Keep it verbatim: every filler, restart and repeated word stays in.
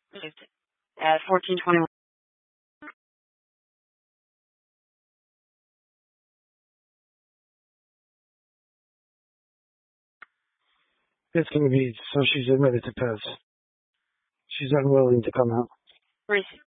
At fourteen twenty-one. It's going to be, so she's admitted to P E S. She's unwilling to come out. Receive.